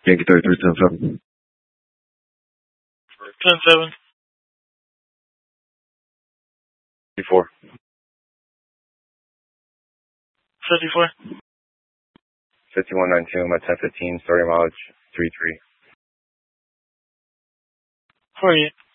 Yankee 33 10-7. 54. 54. 5192, I'm at 1015, starting mileage 33. 48.